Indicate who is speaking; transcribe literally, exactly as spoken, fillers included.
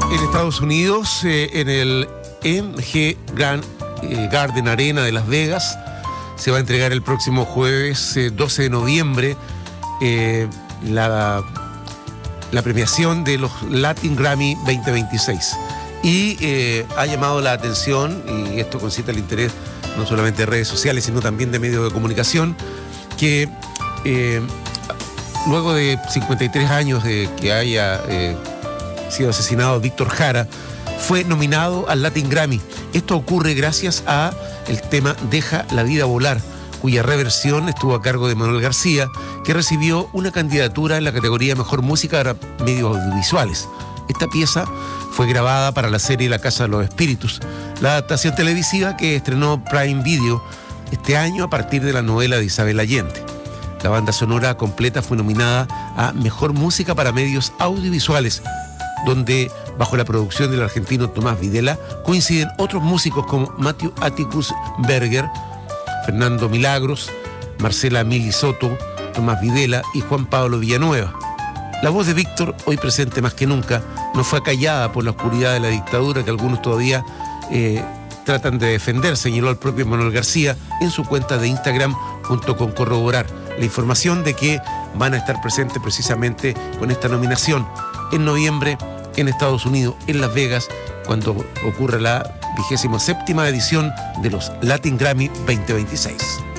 Speaker 1: En Estados Unidos, eh, en el M G Grand eh, Garden Arena de Las Vegas, se va a entregar el próximo jueves eh, doce de noviembre eh, la, la premiación de los Latin Grammy veinte veintiséis. Y eh, ha llamado la atención, y esto concita el interés no solamente de redes sociales, sino también de medios de comunicación, que eh, luego de cincuenta y tres años de que haya eh, sido asesinado Víctor Jara, fue nominado al Latin Grammy. Esto ocurre gracias a el tema Deja la vida volar, cuya reversión estuvo a cargo de Manuel García, que recibió una candidatura en la categoría Mejor Música para Medios Audiovisuales. Esta pieza fue grabada para la serie La Casa de los Espíritus, la adaptación televisiva que estrenó Prime Video este año a partir de la novela de Isabel Allende. La banda sonora completa fue nominada a Mejor Música para Medios Audiovisuales, donde, bajo la producción del argentino Tomás Videla, coinciden otros músicos como Matthew Atticus Berger, Fernando Milagros, Marcela Mili Soto, Tomás Videla y Juan Pablo Villanueva. La voz de Víctor, hoy presente más que nunca, no fue acallada por la oscuridad de la dictadura que algunos todavía eh, tratan de defender, señaló el propio Manuel García en su cuenta de Instagram, junto con corroborar la información de que van a estar presentes precisamente con esta nominación en noviembre en Estados Unidos, en Las Vegas, cuando ocurre la vigésima séptima edición de los Latin Grammy veinte veintiséis.